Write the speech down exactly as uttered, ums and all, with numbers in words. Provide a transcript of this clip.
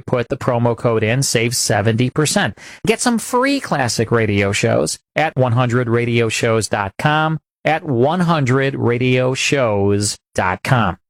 put the promo code in, save seventy percent. Get some free classic radio shows at one hundred radio shows dot com, at one hundred radio shows dot com.